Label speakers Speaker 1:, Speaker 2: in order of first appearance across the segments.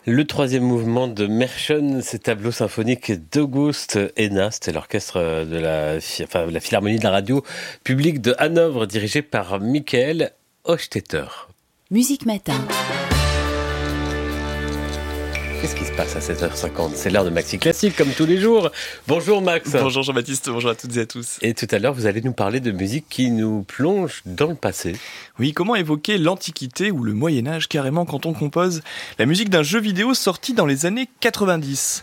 Speaker 1: Le troisième mouvement de Merchon, ce tableau symphonique d'August Enna, c'était l'orchestre de la Philharmonie de la radio publique de Hanovre, dirigé par Michael Hochstetter.
Speaker 2: Musique Matin.
Speaker 1: Qu'est-ce qui se passe à 7h50 ? C'est l'heure de Maxi Classique, comme tous les jours. Bonjour Max.
Speaker 3: Bonjour Jean-Baptiste, bonjour à toutes et à tous.
Speaker 1: Et tout à l'heure, vous allez nous parler de musique qui nous plonge dans le passé.
Speaker 3: Oui, comment évoquer l'Antiquité ou le Moyen-Âge carrément quand on compose la musique d'un jeu vidéo sorti dans les années 90 ?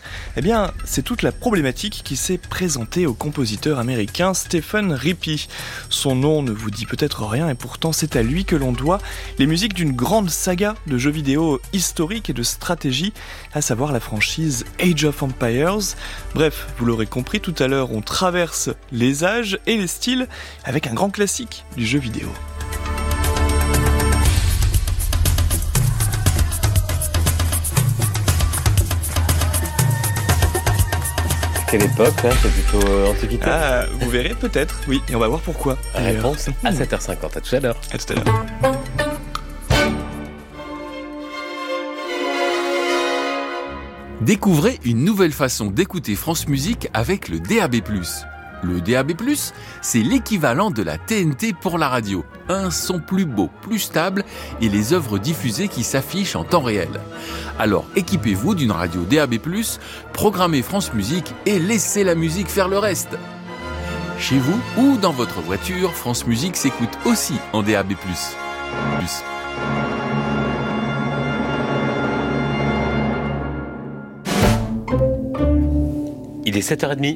Speaker 3: Eh bien, c'est toute la problématique qui s'est présentée au compositeur américain Stephen Rippey. Son nom ne vous dit peut-être rien et pourtant c'est à lui que l'on doit les musiques d'une grande saga de jeux vidéo historiques et de stratégie, à savoir la franchise Age of Empires. Bref, vous l'aurez compris, tout à l'heure, on traverse les âges et les styles avec un grand classique du jeu vidéo.
Speaker 1: Quelle époque, là ? C'est plutôt Antiquité.
Speaker 3: Ah, vous verrez peut-être, oui, et on va voir pourquoi.
Speaker 1: Réponse à 7h50, à tout à l'heure.
Speaker 3: À tout à l'heure.
Speaker 4: Découvrez une nouvelle façon d'écouter France Musique avec le DAB+. Le DAB+, c'est l'équivalent de la TNT pour la radio. Un son plus beau, plus stable et les œuvres diffusées qui s'affichent en temps réel. Alors équipez-vous d'une radio DAB+, programmez France Musique et laissez la musique faire le reste. Chez vous ou dans votre voiture, France Musique s'écoute aussi en DAB+.
Speaker 1: Il est 7h30.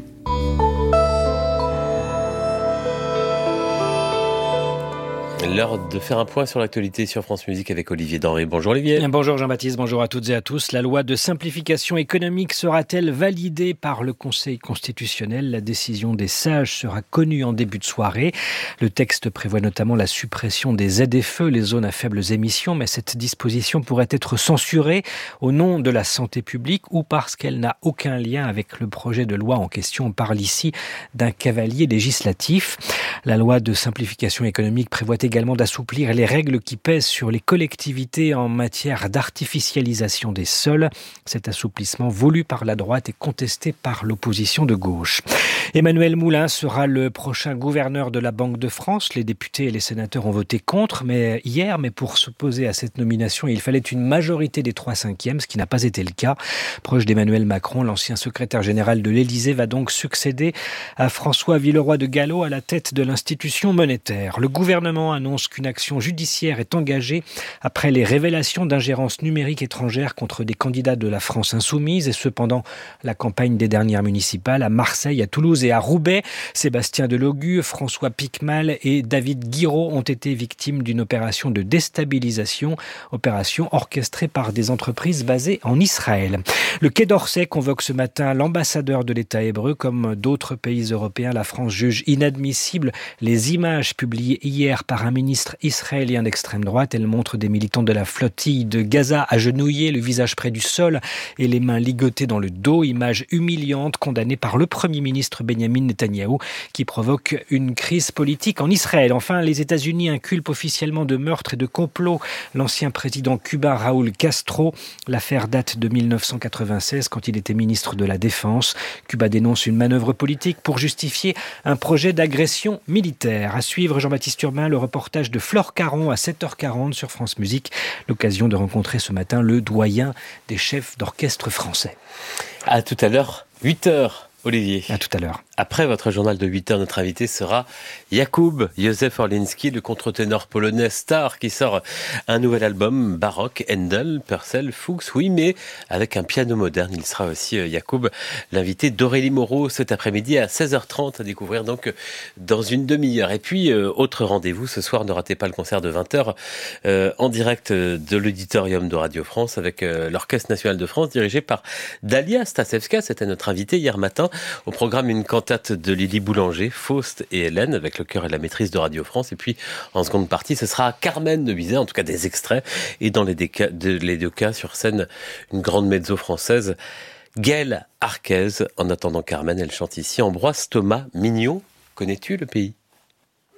Speaker 1: L'heure de faire un point sur l'actualité sur France Musique avec Olivier Denré. Bonjour Olivier.
Speaker 5: Bonjour Jean-Baptiste, bonjour à toutes et à tous. La loi de simplification économique sera-t-elle validée par le Conseil constitutionnel ? La décision des sages sera connue en début de soirée. Le texte prévoit notamment la suppression des ZFE, les zones à faibles émissions, mais cette disposition pourrait être censurée au nom de la santé publique ou parce qu'elle n'a aucun lien avec le projet de loi en question. On parle ici d'un cavalier législatif. La loi de simplification économique prévoit également d'assouplir les règles qui pèsent sur les collectivités en matière d'artificialisation des sols. Cet assouplissement voulu par la droite est contesté par l'opposition de gauche. Emmanuel Moulin sera le prochain gouverneur de la Banque de France. Les députés et les sénateurs ont voté contre hier, mais pour s'opposer à cette nomination, il fallait une majorité des 3/5, ce qui n'a pas été le cas. Proche d'Emmanuel Macron, l'ancien secrétaire général de l'Élysée va donc succéder à François Villeroy de Galhau à la tête de l'institution monétaire. Le gouvernement annonce qu'une action judiciaire est engagée après les révélations d'ingérence numérique étrangère contre des candidats de la France insoumise et cependant la campagne des dernières municipales à Marseille, à Toulouse et à Roubaix. Sébastien Delogu, François Piquemal et David Guiraud ont été victimes d'une opération de déstabilisation, opération orchestrée par des entreprises basées en Israël. Le Quai d'Orsay convoque ce matin l'ambassadeur de l'État hébreu. Comme d'autres pays européens, la France juge inadmissible les images publiées hier par un ministre israélien d'extrême droite. Elle montre des militants de la flottille de Gaza agenouillés, le visage près du sol et les mains ligotées dans le dos. Image humiliante condamnée par le Premier ministre Benjamin Netanyahou qui provoque une crise politique en Israël. Enfin, les États-Unis inculpent officiellement de meurtre et de complot l'ancien président cubain Raúl Castro. L'affaire date de 1996 quand il était ministre de la Défense. Cuba dénonce une manœuvre politique pour justifier un projet d'agression militaire. À suivre, Jean-Baptiste Urbain, le reportage de Flore Caron à 7h40 sur France Musique. L'occasion de rencontrer ce matin le doyen des chefs d'orchestre français.
Speaker 1: À tout à l'heure, 8h. Olivier.
Speaker 5: À tout à l'heure.
Speaker 1: Après votre journal de 8h, notre invité sera Jakub Józef Orliński, le contre-ténor polonais star qui sort un nouvel album baroque, Handel, Purcell, Fuchs, oui, mais avec un piano moderne. Il sera aussi, Jakub, l'invité d'Aurélie Moreau cet après-midi à 16h30 à découvrir donc dans une demi-heure. Et puis, autre rendez-vous, ce soir, ne ratez pas le concert de 20h en direct de l'auditorium de Radio France avec l'Orchestre National de France dirigé par Dalia Stasevska. C'était notre invité hier matin. Au programme, une cantate de Lily Boulanger, Faust et Hélène, avec le chœur et la maîtrise de Radio France. Et puis, en seconde partie, ce sera Carmen de Bizet, en tout cas des extraits. Et dans les deux cas, sur scène, une grande mezzo française, Gaëlle Arquez. En attendant Carmen, elle chante ici Ambroise Thomas Mignon. Connais-tu le pays ?